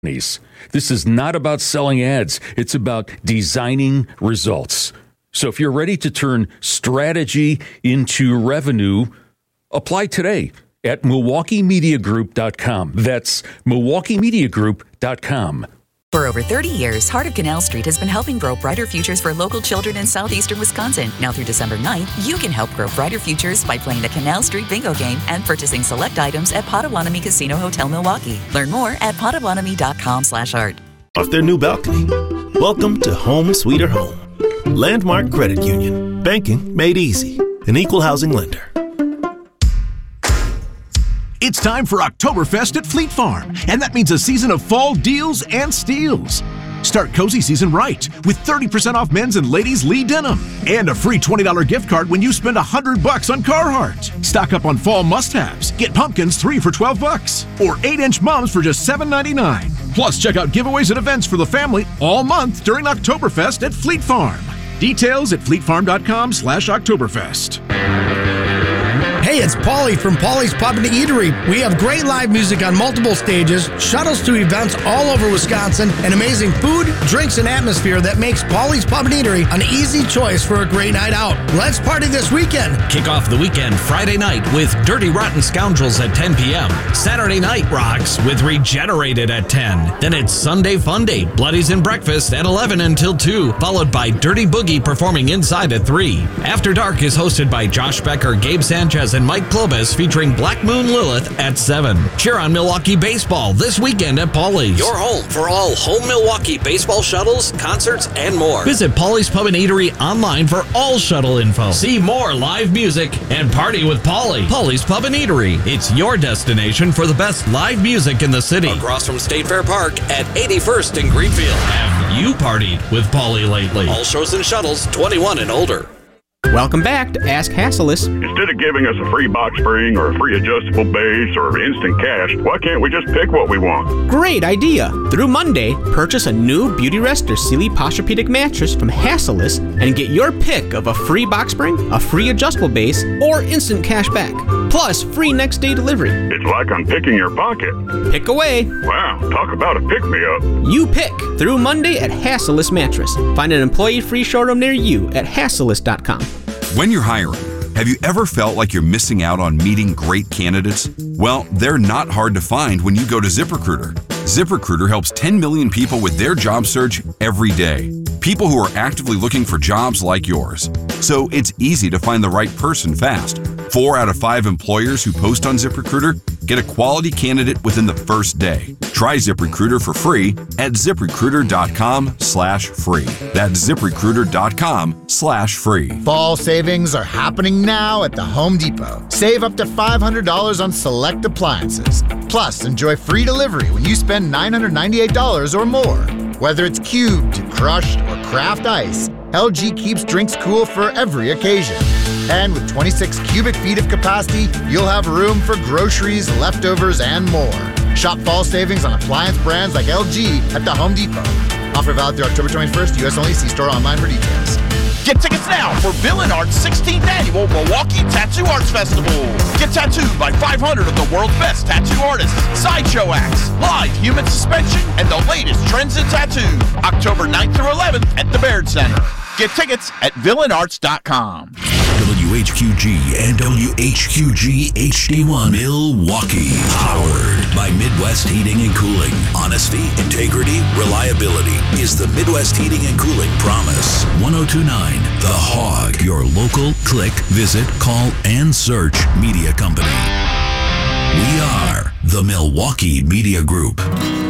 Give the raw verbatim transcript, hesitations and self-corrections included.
This is not about selling ads. It's about designing results. So if you're ready to turn strategy into revenue, apply today at Milwaukee Media Group dot com. That's Milwaukee Media Group dot com. For over thirty years, Heart of Canal Street has been helping grow brighter futures for local children in southeastern Wisconsin. Now through December ninth, you can help grow brighter futures by playing the Canal Street Bingo game and purchasing select items at Potawatomi Casino Hotel Milwaukee. Learn more at Potawatomi dot com slash art. Off their new balcony. Welcome to Home Sweeter Home. Landmark Credit Union. Banking made easy. An equal housing lender. It's time for Oktoberfest at Fleet Farm, and that means a season of fall deals and steals. Start cozy season right with thirty percent off men's and ladies' Lee denim and a free twenty dollars gift card when you spend one hundred bucks on Carhartt. Stock up on fall must-haves. Get pumpkins three for twelve bucks or eight inch mums for just seven ninety-nine. Plus, check out giveaways and events for the family all month during Oktoberfest at Fleet Farm. Details at fleetfarm.com slash Oktoberfest. Hey, it's Paulie from Paulie's Pub and Eatery. We have great live music on multiple stages, shuttles to events all over Wisconsin, and amazing food, drinks, and atmosphere that makes Paulie's Pub and Eatery an easy choice for a great night out. Let's party this weekend. Kick off the weekend Friday night with Dirty Rotten Scoundrels at ten p.m. Saturday night rocks with Regenerated at ten. Then it's Sunday Fun Day, Bloodies and Breakfast at eleven until two, followed by Dirty Boogie performing inside at three. After Dark is hosted by Josh Becker, Gabe Sanchez, and Mike Klobas featuring Black Moon Lilith at seven. Cheer on Milwaukee baseball this weekend at Paulie's. Your home for all home Milwaukee baseball shuttles, concerts, and more. Visit Paulie's Pub and Eatery online for all shuttle info. See more live music and party with Paulie. Paulie's Pub and Eatery. It's your destination for the best live music in the city. Across from State Fair Park at eighty-first in Greenfield. Have you partied with Paulie lately? All shows and shuttles twenty-one and older. Welcome back to Ask Hassleus. Instead of giving us a free box spring or a free adjustable base or instant cash, why can't we just pick what we want? Great idea. Through Monday, purchase a new Beauty Rest or Sealy Posturepedic mattress from Hassleus and get your pick of a free box spring, a free adjustable base, or instant cash back. Plus, free next day delivery. It's like I'm picking your pocket. Pick away. Wow, talk about a pick-me-up. You pick through Monday at Hassleus Mattress. Find an employee-free showroom near you at hassleus dot com. When you're hiring, have you ever felt like you're missing out on meeting great candidates? Well, they're not hard to find when you go to ZipRecruiter. ZipRecruiter helps ten million people with their job search every day. People who are actively looking for jobs like yours. So it's easy to find the right person fast. Four out of five employers who post on ZipRecruiter get a quality candidate within the first day. Try ZipRecruiter for free at ZipRecruiter.com slash free. That's ZipRecruiter.com slash free. Fall savings are happening now at the Home Depot. Save up to five hundred dollars on select appliances. Plus, enjoy free delivery when you spend nine hundred ninety-eight dollars or more. Whether it's cubed, crushed, or craft ice, L G keeps drinks cool for every occasion. And with twenty-six cubic feet of capacity, you'll have room for groceries, leftovers, and more. Shop fall savings on appliance brands like L G at the Home Depot. Offer valid through October twenty-first, U S only. See store online for details. Get tickets now for Villain Art's sixteenth Annual Milwaukee Tattoo Arts Festival. Get tattooed by five hundred of the world's best tattoo artists, sideshow acts, live human suspension, and the latest trends in tattoo. October ninth through eleventh at the Baird Center. Get tickets at villain arts dot com. W H Q G and W H Q G H D one Milwaukee. Powered by Midwest Heating and Cooling. Honesty, integrity, reliability is the Midwest Heating and Cooling promise. one oh two point nine The Hog. Your local click, visit, call, and search media company. We are the Milwaukee Media Group.